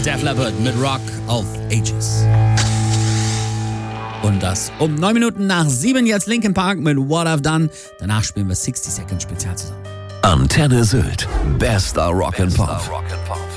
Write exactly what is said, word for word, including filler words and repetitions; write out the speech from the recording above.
Def Leppard mit Rock of Ages. Und das um neun Minuten nach sieben jetzt Linkin Park mit What I've Done. Danach spielen wir sixty Second Spezial zusammen. Antenne Sylt. Bester Rock and Pop.